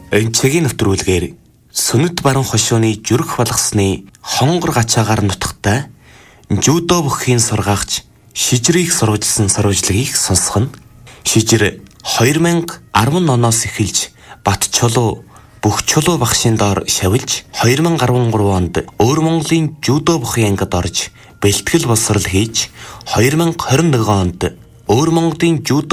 Энцгийн нэвтрүүлгээр Сүнэт баруун хошууны зүрх болгосны хонгор гачаагаар нутагтай жудо бүххийн сургаагч шижрийг сурвалжсан сурвалжлагийг сонсгоно. Шижир 2010 оноос эхэлж Бат чулуу бүх чулуу багшийн доор шавилж 2013 онд Өвөр Монголын жудо бүхий ангид орж бэлтгэл боловсрол хийж 2021 онд Өвөр Монголын жудо